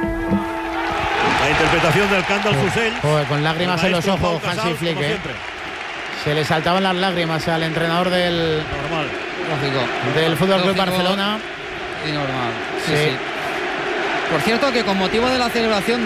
La interpretación del Kendall Fussell. Con lágrimas en los ojos, Hansi Flick. Se le saltaban las lágrimas al entrenador del Fútbol Club Barcelona. Y normal. Sí. Por cierto, que con motivo de la celebración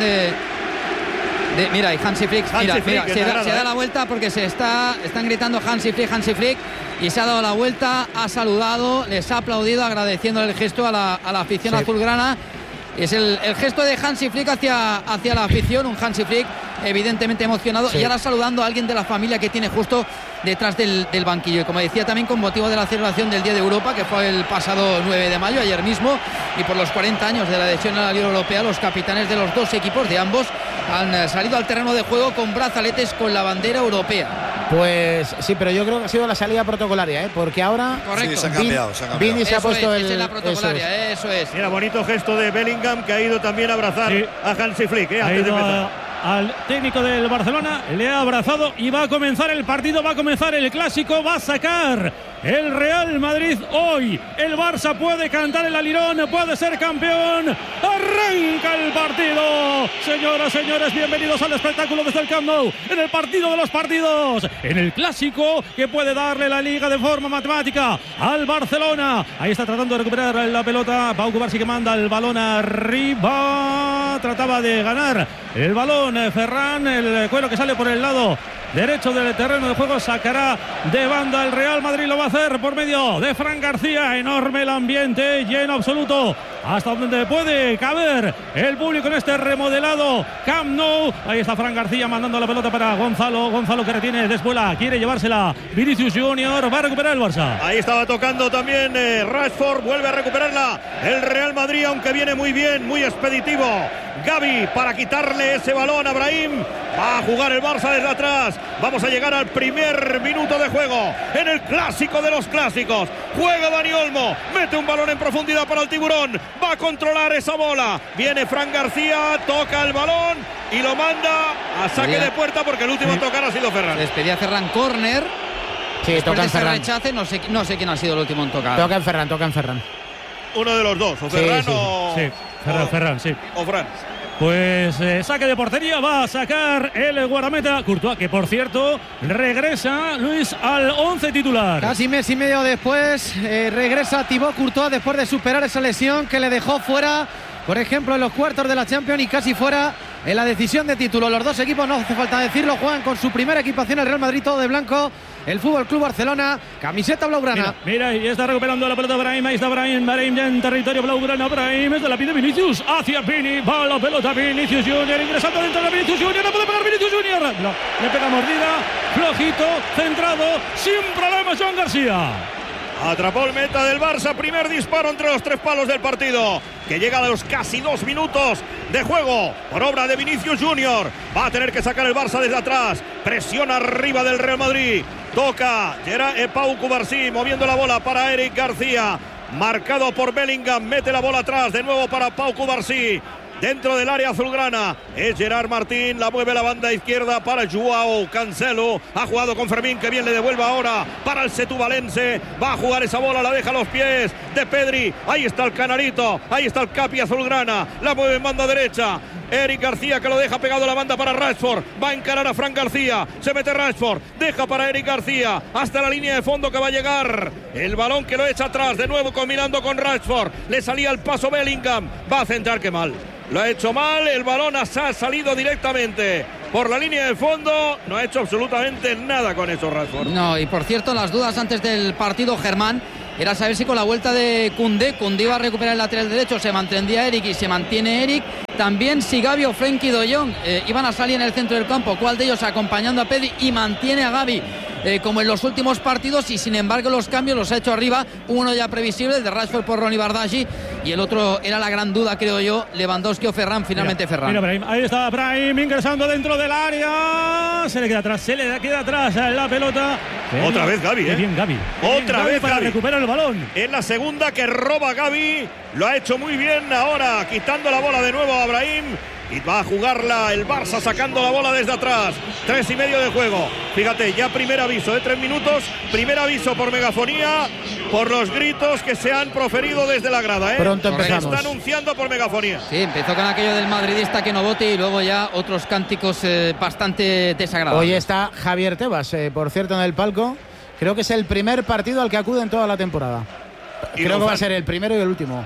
mira, y Hansi Flick, se da la vuelta porque están gritando Hansi Flick, y se ha dado la vuelta, ha saludado, les ha aplaudido agradeciendo el gesto a la afición azulgrana. Es el gesto de Hansi Flick hacia la afición, un Hansi Flick evidentemente emocionado, y ahora saludando a alguien de la familia que tiene justo detrás del banquillo. Y como decía, también con motivo de la celebración del Día de Europa, que fue el pasado 9 de mayo, ayer mismo, y por los 40 años de la adhesión a la Liga Europea, los capitanes de los dos equipos, de ambos, han salido al terreno de juego con brazaletes con la bandera europea. Pues sí, pero yo creo que ha sido la salida protocolaria, porque ahora correcto. Sí, se ha cambiado. Vini se ha puesto es la protocolaria, eso es. Mira, bonito gesto de Bellingham, que ha ido también a abrazar a Hansi Flick, antes de empezar. Al técnico del Barcelona le ha abrazado y va a comenzar el partido, va a comenzar el clásico, va a sacar el Real Madrid hoy. El Barça puede cantar el alirón, puede ser campeón. Arranca el partido. Señoras, señores, bienvenidos al espectáculo desde el Camp Nou, en el partido de los partidos, en el clásico que puede darle la Liga de forma matemática al Barcelona. Ahí está tratando de recuperar la pelota Pau Cubarsí, que manda el balón arriba. Trataba de ganar el balón Ferran, el cuero que sale por el lado derecho del terreno de juego, sacará de banda el Real Madrid, lo va a hacer por medio de Fran García. Enorme el ambiente, lleno absoluto hasta donde puede caber el público en este remodelado Camp Nou. Ahí está Fran García mandando la pelota para Gonzalo que retiene después, quiere llevársela Vinicius Junior, va a recuperar el Barça. Ahí estaba tocando también Rashford, vuelve a recuperarla el Real Madrid, aunque viene muy bien, muy expeditivo Gavi para quitarle ese balón a Brahim. Va a jugar el Barça desde atrás. Vamos a llegar al primer minuto de juego en el clásico de los clásicos. Juega Dani Olmo, mete un balón en profundidad para el Tiburón, va a controlar esa bola. Viene Fran García, toca el balón y lo manda a saque de puerta, porque el último a tocar ha sido Ferran. Despedía Ferran, córner. Sí, toca en Ferran. Rechace, no sé quién ha sido el último en tocar. Toca en Ferran. Uno de los dos, o Ferran o Ferran, sí. O Fran. Pues saque de portería, va a sacar el guardameta Courtois, que por cierto regresa, Luis, al 11 titular. Casi mes y medio después regresa Thibaut Courtois después de superar esa lesión que le dejó fuera, por ejemplo, en los cuartos de la Champions y casi fuera en la decisión de título. Los dos equipos, no hace falta decirlo, juegan con su primera equipación, el Real Madrid todo de blanco, el Fútbol Club Barcelona camiseta blaugrana. Mira, y está recuperando la pelota Brahim, ahí está Brahim ya en territorio blaugrana. Brahim, es de la pide Vinicius, hacia Vini, va la pelota Vinicius Junior, ingresando dentro de Vinicius Junior, no puede pegar Vinicius Junior, no, le pega mordida, flojito, centrado, sin problemas Joan García. Atrapó el meta del Barça, primer disparo entre los tres palos del partido, que llega a los casi 2 minutos de juego por obra de Vinicius Junior. Va a tener que sacar el Barça desde atrás, presiona arriba del Real Madrid, toca Pau Cubarsí moviendo la bola para Eric García, marcado por Bellingham, mete la bola atrás de nuevo para Pau Cubarsí. Dentro del área azulgrana es Gerard Martín, la mueve la banda izquierda para Joao Cancelo, ha jugado con Fermín, que bien le devuelve ahora para el setuvalense, va a jugar esa bola, la deja a los pies de Pedri, ahí está el canarito, ahí está el capi azulgrana, la mueve en banda derecha, Eric García, que lo deja pegado a la banda para Rashford, va a encarar a Fran García, se mete Rashford, deja para Eric García, hasta la línea de fondo, que va a llegar el balón, que lo echa atrás, de nuevo combinando con Rashford, le salía el paso Bellingham, va a centrar, que mal. Lo ha hecho mal, el balón ha salido directamente por la línea de fondo, no ha hecho absolutamente nada con eso Rashford. No, y por cierto, las dudas antes del partido, Germán, era saber si con la vuelta de Koundé iba a recuperar el lateral derecho, se mantendría Eric y se mantiene Eric. También si Gavi o Frenkie de Jong iban a salir en el centro del campo, cuál de ellos acompañando a Pedri, y mantiene a Gavi como en los últimos partidos, y sin embargo los cambios los ha hecho arriba, uno ya previsible de Rashford por Ronny Bardghji, y el otro era la gran duda, creo yo, Lewandowski o Ferran, finalmente Ferran. Mira Brahim, ahí está Brahim ingresando dentro del área, se le queda atrás la pelota. Otra vez Gavi, Bien Gavi. Otra vez para Gavi. recuperar el balón. Es la segunda que roba Gavi, lo ha hecho muy bien ahora, quitando la bola de nuevo a Brahim. y va a jugarla el Barça sacando la bola desde atrás. 3:30 de juego. Fíjate, ya primer aviso de 3 minutos. Primer aviso por megafonía, por los gritos que se han proferido desde la grada. Pronto empezamos. Se está anunciando por megafonía. Sí, empezó con aquello del madridista que no vote y luego ya otros cánticos bastante desagradables. Hoy está Javier Tebas, por cierto, en el palco. Creo que es el primer partido al que acude en toda la temporada. Creo que va a ser el primero y el último.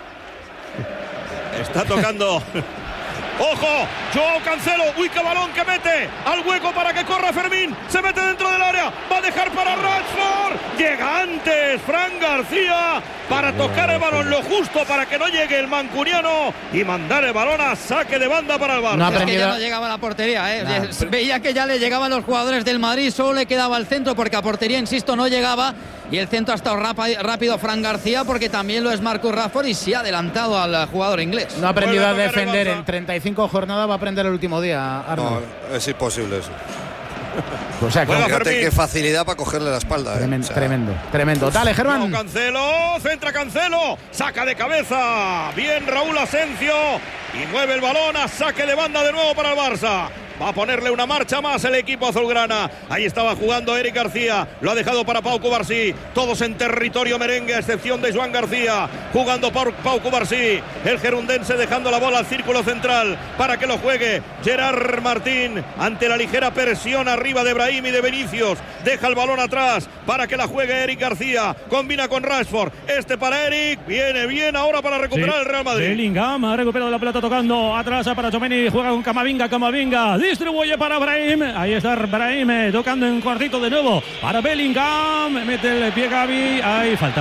Está tocando. ¡Ojo! Joao Cancelo. ¡Uy, qué balón que mete! Al hueco para que corra Fermín. Se mete dentro del área. Va a dejar para Rashford. Llega antes Fran García para tocar el balón lo justo para que no llegue el mancuniano y mandar el balón a saque de banda para el Barça. No es que ya no llegaba a la portería, ¿eh? Nah. Veía que ya le llegaban los jugadores del Madrid, solo le quedaba el centro porque a portería, insisto, no llegaba. Y el centro ha estado rápido Fran García porque también lo es Marcus Rashford y se ha adelantado al jugador inglés. No ha aprendido a defender en 35 jornadas, va a aprender el último día, Arnold. No, es imposible eso. O sea, Fíjate qué facilidad para cogerle la espalda. Tremendo, O sea, tremendo. Dale, Germán. Cancelo, centra Cancelo, saca de cabeza. Bien Raúl Asensio y mueve el balón a saque de banda de nuevo para el Barça. Va a ponerle una marcha más el equipo azulgrana. Ahí estaba jugando Eric García. Lo ha dejado para Pau Cubarsí. Todos en territorio merengue, a excepción de Joan García. Jugando Pau Cubarsí. El gerundense dejando la bola al círculo central para que lo juegue Gerard Martín. Ante la ligera presión arriba de Brahim y de Vinicius. Deja el balón atrás para que la juegue Eric García. Combina con Rashford. Este para Eric. Viene bien ahora para recuperar el Real Madrid. Bellingham ha recuperado la pelota tocando atrás para Tchouaméni. Juega con Camavinga. Distribuye para Brahim. Ahí está Brahim tocando en cortito de nuevo para Bellingham. Mete el pie Gavi. Ahí falta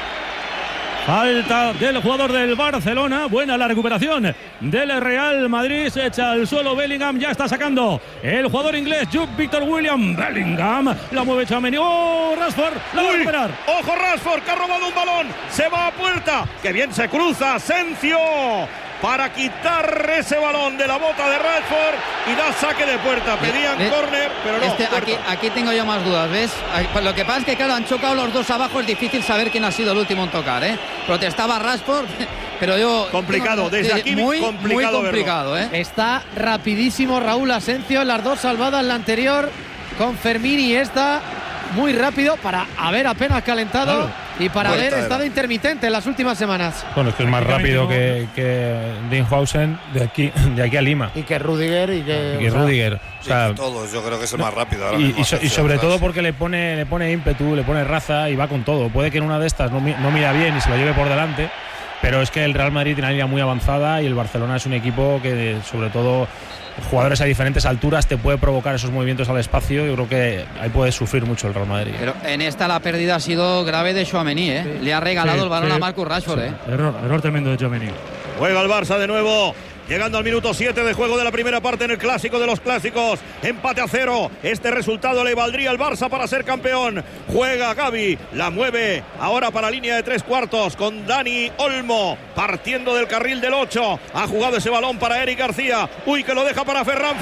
del jugador del Barcelona. Buena la recuperación del Real Madrid. Se echa al suelo Bellingham. Ya está sacando el jugador inglés Jude Victor William. Bellingham la mueve Tchouaméni. Rashford la va a recuperar. Ojo Rashford que ha robado un balón. Se va a puerta. Que bien se cruza Asensio para quitar ese balón de la bota de Rashford y da saque de puerta. Pedían córner, pero no. Aquí tengo yo más dudas, ¿ves? Lo que pasa es que, claro, han chocado los dos abajo. Es difícil saber quién ha sido el último en tocar, ¿eh? Protestaba Rashford, pero yo... Complicado, desde aquí muy complicado, ¿eh? Está rapidísimo Raúl Asensio. Las dos salvadas, la anterior con Fermín y esta muy rápido para haber apenas calentado. Claro. Y para haber estado intermitente en las últimas semanas. Bueno, es que es más rápido que Dinhausen de aquí a Lima. Y que Rudiger y Rudiger. O sea, todos, yo creo que es el más rápido. Y sobre todo porque le pone ímpetu, le pone raza y va con todo. Puede que en una de estas no mira bien y se lo lleve por delante, pero es que el Real Madrid tiene una línea muy avanzada y el Barcelona es un equipo que, sobre todo, jugadores a diferentes alturas te puede provocar esos movimientos al espacio. Yo creo que ahí puede sufrir mucho el Real Madrid. Pero en esta la pérdida ha sido grave de Tchouaméni, ¿eh? Sí. Le ha regalado el balón a Marcus Rashford, ¿eh? Error tremendo de Tchouaméni. Juega el Barça de nuevo. Llegando al minuto 7 de juego de la primera parte en el clásico de los clásicos. Empate a 0. Este resultado le valdría al Barça para ser campeón. Juega Gavi. La mueve ahora para línea de 3/4 con Dani Olmo. Partiendo del carril del 8. Ha jugado ese balón para Eric García. Uy, que lo deja para Ferran.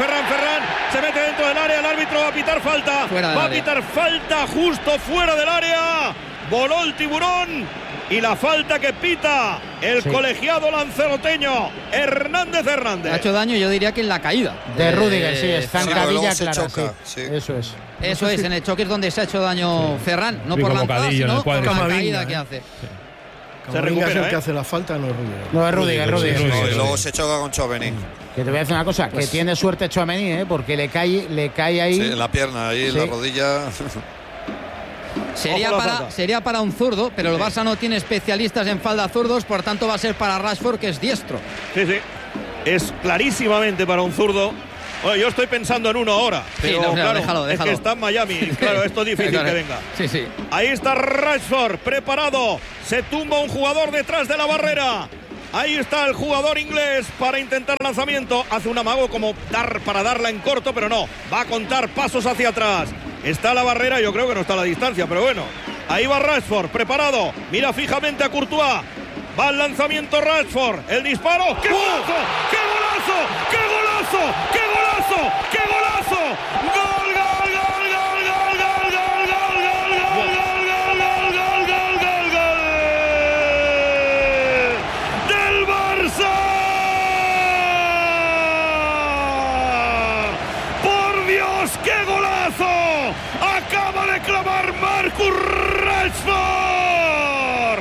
Se mete dentro del área. El árbitro va a pitar falta. Va a pitar falta justo fuera del área. Voló el tiburón. Y la falta que pita el colegiado lanzaroteño Hernández. Ha hecho daño, yo diría que en la caída de Rudiger, sí, está en cabilla clara. Sí. Eso es, en el choque es donde se ha hecho daño Ferran, no por lanzada, sino por la caída que hace. Se recupera, es el que hace la falta, no es Rudiger. No es Rudiger. Y luego se choca con Tchouaméni. Que te voy a decir una cosa, que tiene suerte Tchouaméni, porque le cae ahí. Sí, en la pierna, ahí en la rodilla. Sería para un zurdo, pero el Barça no tiene especialistas en falda zurdos, por tanto va a ser para Rashford, que es diestro. Sí. Es clarísimamente para un zurdo. Bueno, yo estoy pensando en uno ahora, pero claro, déjalo. Es que está en Miami. Claro, esto es difícil que venga. Sí. Ahí está Rashford, preparado. Se tumba un jugador detrás de la barrera. Ahí está el jugador inglés para intentar lanzamiento. Hace un amago como para darla en corto, pero no. Va a contar pasos hacia atrás. Está la barrera, yo creo que no está a la distancia, pero bueno. Ahí va Rashford, preparado. Mira fijamente a Courtois. Va el lanzamiento Rashford. El disparo. ¡Qué golazo! ¡Qué golazo! ¡Qué golazo! ¡Qué golazo! ¡Qué golazo! ¡Gol! ¡Del Barça! ¡Qué golazo! Acaba de clavar Marcus Rashford.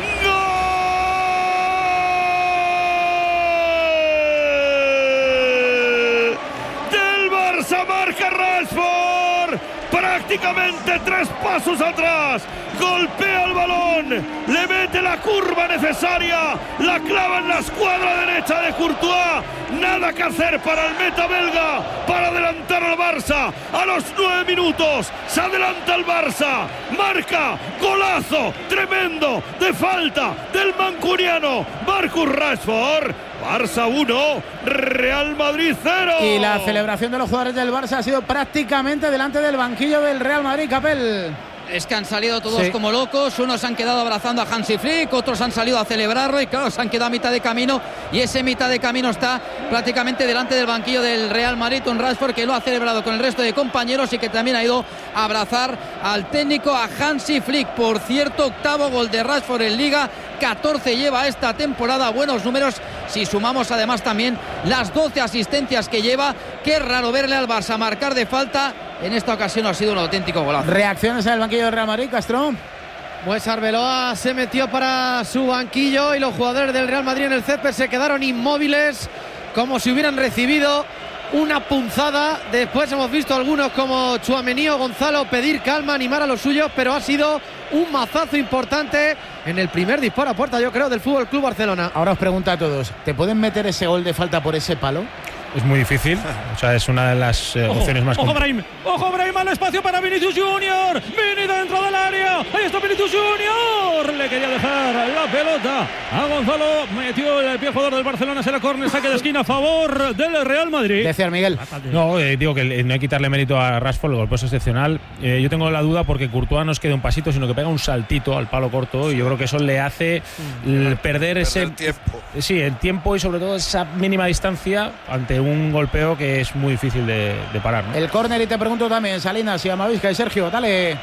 ¡Gol! Del Barça, marca Rashford. Prácticamente 3 pasos atrás, golpea el balón, le mete la curva necesaria, la clava en la escuadra derecha de Courtois. Nada que hacer para el meta belga para adelantar al Barça. A los 9 minutos se adelanta el Barça, marca, golazo tremendo de falta del mancuniano Marcus Rashford. Barça 1, Real Madrid 0. Y la celebración de los jugadores del Barça ha sido prácticamente delante del banquillo del Real Madrid, Capel. Es que han salido todos como locos, unos han quedado abrazando a Hansi Flick, otros han salido a celebrarlo y claro, se han quedado a mitad de camino y ese mitad de camino está prácticamente delante del banquillo del Real Madrid, un Rashford que lo ha celebrado con el resto de compañeros y que también ha ido a abrazar al técnico, a Hansi Flick. Por cierto, 8º gol de Rashford en Liga, 14 lleva esta temporada, buenos números si sumamos además también las 12 asistencias que lleva. Qué raro verle al Barça marcar de falta. En esta ocasión ha sido un auténtico golazo. ¿Reacciones en el banquillo del Real Madrid, Castro? Pues Arbeloa se metió para su banquillo y los jugadores del Real Madrid en el césped se quedaron inmóviles, como si hubieran recibido una punzada. Después hemos visto algunos como Tchouaméni o Gonzalo pedir calma, animar a los suyos, pero ha sido un mazazo importante en el primer disparo a puerta, yo creo, del Fútbol Club Barcelona. Ahora os pregunto a todos, ¿te pueden meter ese gol de falta por ese palo? Es muy difícil, o sea, es una de las opciones más complicadas. ¡Ojo, Brahim! ¡Al espacio para Vinicius Junior! ¡Vini dentro del área! ¡Ahí está Vinicius Junior! Le quería dejar la pelota a Gonzalo. Metió el pie jugador del Barcelona. Será córner, saque de esquina a favor del Real Madrid. Decía Miguel. No, digo que no hay que quitarle mérito a Rashford, el golpe es excepcional. Yo tengo la duda porque Courtois no es que dé un pasito, sino que pega un saltito al palo corto y yo creo que eso le hace perder ese tiempo. Sí, el tiempo y sobre todo esa mínima distancia ante un golpeo que es muy difícil de parar, ¿no? El córner, y te pregunto también, Salinas y Amavisca y Sergio, dale.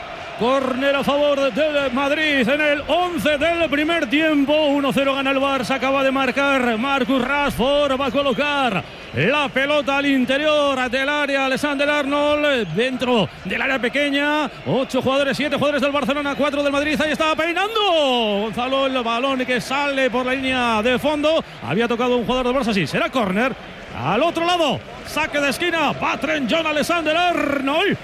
Córner a favor del Madrid en el 11 del primer tiempo. 1-0 gana el Barça. Acaba de marcar Marcus Rashford. Va a colocar la pelota al interior del área. Alexander Arnold dentro del área pequeña. 8 jugadores, 7 jugadores del Barcelona, 4 del Madrid. Ahí está peinando Gonzalo el balón que sale por la línea de fondo. Había tocado un jugador del Barça. Sí, será córner. Al otro lado, saque de esquina. Va Trent John Alexander Arnold.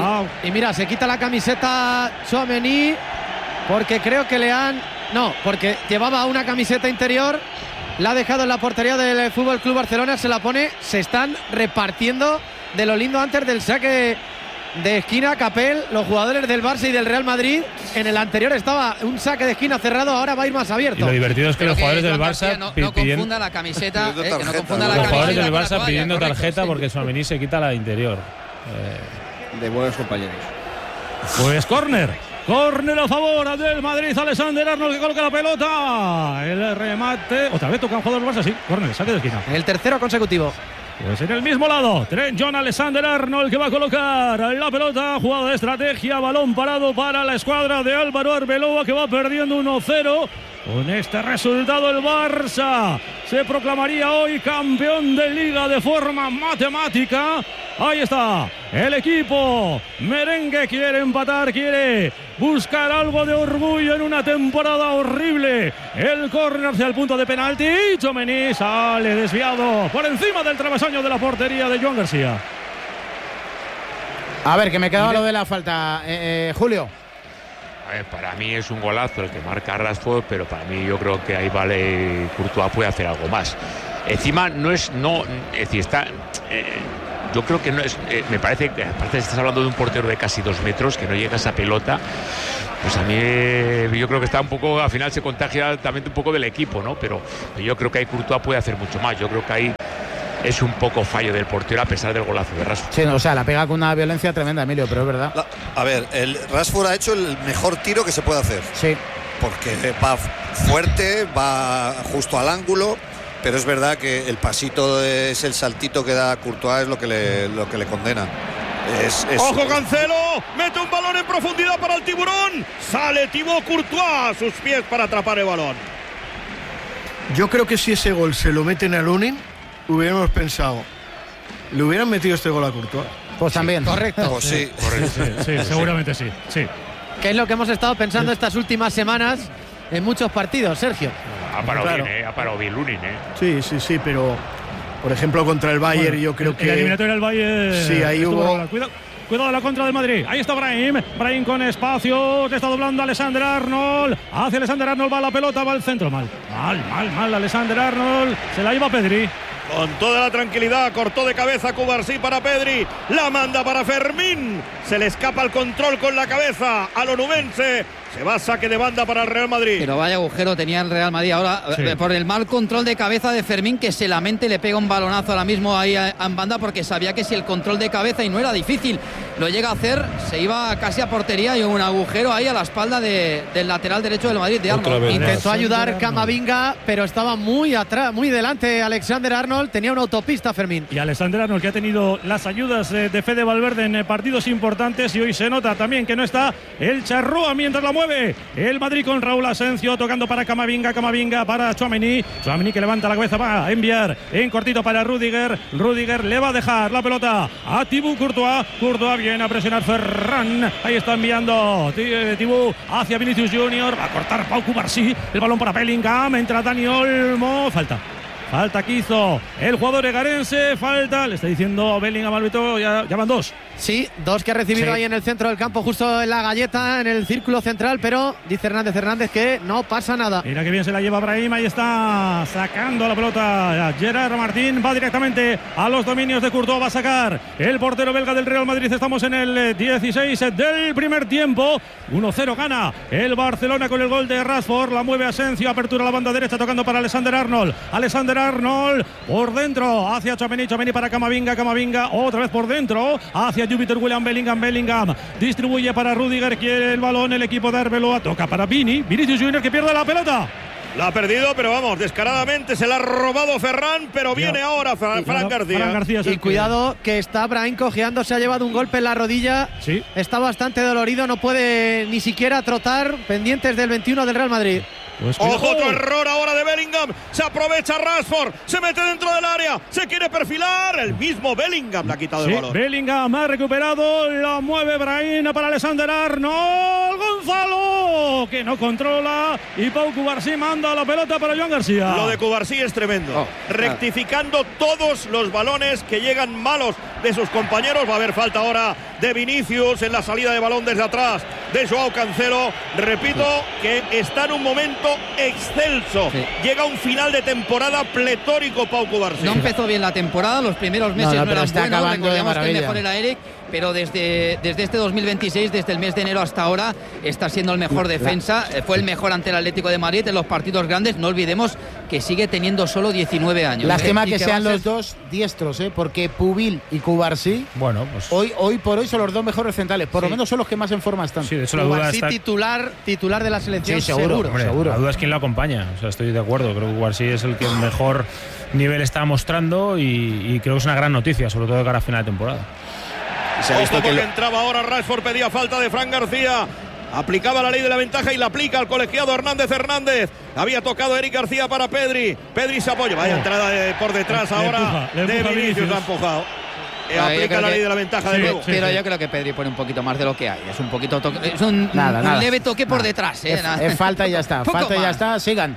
Y mira, se quita la camiseta Tchouaméni porque creo que le han... No, porque llevaba una camiseta interior, la ha dejado en la portería del Fútbol Club Barcelona, se la pone, se están repartiendo de lo lindo antes del saque de esquina. Capel, los jugadores del Barça y del Real Madrid, en el anterior estaba un saque de esquina cerrado, ahora va a ir más abierto. Y lo divertido es que los jugadores del Barça no confunda la camiseta, que no confunda la los camiseta. jugadores del Barça toalla, pidiendo correcto, tarjeta sí. porque Tchouaméni se quita la interior. De buenos compañeros. Pues córner a favor del Madrid. Alexander Arnold que coloca la pelota. El remate. Otra vez toca un jugador del Barça, sí. Córner, saque de esquina. El tercero consecutivo. Pues en el mismo lado, Trent John Alexander Arnold que va a colocar la pelota. Jugada de estrategia, balón parado para la escuadra de Álvaro Arbeloa, que va perdiendo 1-0. Con este resultado el Barça se proclamaría hoy campeón de Liga de forma matemática. Ahí está, el equipo merengue quiere empatar, quiere buscar algo de orgullo en una temporada horrible. El córner hacia el punto de penalti. Tchouaméni sale desviado por encima del travesaño de la portería de Joan García. A ver, que me quedaba lo de la falta. Julio. Para mí es un golazo el que marca Rashford, pero para mí yo creo que ahí vale Courtois puede hacer algo más. Encima es decir, está yo creo que no es, me parece que aparte estás hablando de un portero de casi 2 metros que no llega a esa pelota. Pues a mí yo creo que está un poco, al final se contagia también un poco del equipo, ¿no? Pero yo creo que ahí Courtois puede hacer mucho más. Yo creo que ahí es un poco fallo del portero a pesar del golazo de Rashford. Sí, o sea, la pega con una violencia tremenda, Emilio, pero es verdad. A ver, el Rashford ha hecho el mejor tiro que se puede hacer. Sí. Porque va fuerte, va justo al ángulo, pero es verdad que el pasito es el saltito que da Courtois, es lo que le condena. ¡Ojo, Cancelo! Mete un balón en profundidad para el tiburón. Sale Thibaut Courtois a sus pies para atrapar el balón. Yo creo que si ese gol se lo meten a Lunin, hubiéramos pensado, le hubieran metido este gol a Courtois. Pues también. Correcto. Pues sí. Sí, seguramente sí. Que es lo que hemos estado pensando estas últimas semanas en muchos partidos, Sergio. Ha parado bien Lunin, Sí, pero por ejemplo contra el Bayern yo creo que... El eliminatorio del Bayern... Sí, ahí hubo... Cuidado de la contra del Madrid. Ahí está Brahim con espacio. Está doblando Alexander Arnold. Hacia Alexander Arnold va la pelota, va al centro. Mal. Alexander Arnold. Se la lleva Pedri. Con toda la tranquilidad, cortó de cabeza Cubarsí para Pedri, la manda para Fermín, se le escapa el control con la cabeza al onubense, se va a saque de banda para el Real Madrid. Pero vaya agujero tenía el Real Madrid ahora, por el mal control de cabeza de Fermín, que se lamente le pega un balonazo ahora mismo ahí en banda, porque sabía que si el control de cabeza, y no era difícil, lo llega a hacer, se iba casi a portería, y un agujero ahí a la espalda del lateral derecho del Madrid, de Arnold. Intentó ayudar Camavinga, pero estaba muy atrás, muy delante Alexander Arnold, tenía una autopista Fermín. Y Alexander Arnold, que ha tenido las ayudas de Fede Valverde en partidos importantes, y hoy se nota también que no está el Charrúa mientras la mueve el Madrid con Raúl Asencio, tocando para Camavinga para Tchouaméni, que levanta la cabeza, va a enviar en cortito para Rudiger le va a dejar la pelota a Thibaut Courtois viene a presionar Ferran, ahí está enviando Thibaut hacia Vinicius Junior, va a cortar Pau Cubarsí, el balón para Bellingham, entra Dani Olmo, falta que hizo el jugador egarense, le está diciendo Bellingham al árbitro, ya van dos. Sí, dos que ha recibido ahí en el centro del campo, justo en la galleta, en el círculo central, pero dice Hernández que no pasa nada. Mira que bien se la lleva Brahim, ahí está sacando la pelota Gerard Martín, va directamente a los dominios de Courtois, va a sacar el portero belga del Real Madrid. Estamos en el 16 del primer tiempo, 1-0 gana el Barcelona con el gol de Rashford, la mueve Asencio, apertura a la banda derecha, tocando para Alexander Arnold por dentro hacia Tchouaméni para Camavinga, otra vez por dentro hacia Júpiter William Bellingham, distribuye para Rudiger, quiere el balón el equipo de Arbeloa, toca para Vinicius Junior, que pierde la pelota. La ha perdido, pero vamos, descaradamente se la ha robado Ferran, pero viene ahora Fran García. Y cuidado que está Brahim cojeando, se ha llevado un golpe en la rodilla, está bastante dolorido, no puede ni siquiera trotar, pendientes del 21 del Real Madrid. Pues ojo, otro error ahora de Bellingham, se aprovecha Rashford, se mete dentro del área, se quiere perfilar, el mismo Bellingham le ha quitado el balón. Bellingham ha recuperado, la mueve Brahim para Alexander Arnold, Gonzalo, que no controla, y Pau Cubarsí manda la pelota para Joan García. Lo de Cubarsí es tremendo, rectificando todos los balones que llegan malos de sus compañeros. Va a haber falta ahora de Vinicius en la salida de balón desde atrás de Joao Cancelo. Repito que está en un momento excelso. Llega un final de temporada pletórico Pau Cubarsí. No empezó bien la temporada, los primeros meses no eran buenos, recordemos que el mejor era Eric, pero desde este 2026, desde el mes de enero hasta ahora, está siendo el mejor defensa, fue el mejor ante el Atlético de Madrid en los partidos grandes. No olvidemos que sigue teniendo solo 19 años. Lástima que sean los dos diestros, porque Pubil y Cubarsí, bueno, pues hoy por hoy son los dos mejores centrales, por lo menos son los que más en forma están. Sí, de hecho la duda está... titular de la selección, seguro. Hombre, seguro. La duda es quién lo acompaña, o sea, estoy de acuerdo, creo que Cubarsí es el que mejor nivel está mostrando y creo que es una gran noticia, sobre todo de cara a final de temporada. Se ha visto que entraba ahora Rashford, pedía falta de Fran García, aplicaba la ley de la ventaja y la aplica al colegiado Hernández. Había tocado Eric García para Pedri se apoya, vaya entrada por detrás ahora de Vinicius, la ha empujado. Aplica la ley de la ventaja de nuevo. Pero yo creo que Pedri pone un poquito más de lo que hay, es un poquito es un leve toque por detrás. Es falta y ya está, sigan.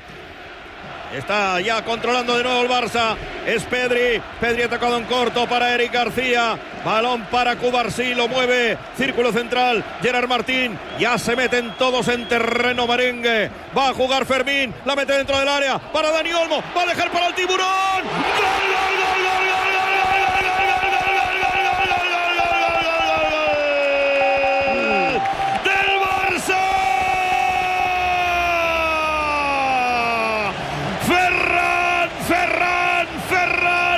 Está ya controlando de nuevo el Barça. Es Pedri ha tocado en corto para Eric García. Balón para Cubarsí, lo mueve. Círculo central, Gerard Martín. Ya se meten todos en terreno merengue. Va a jugar Fermín, la mete dentro del área para Dani Olmo. Va a dejar para el Tiburón. ¡Gol!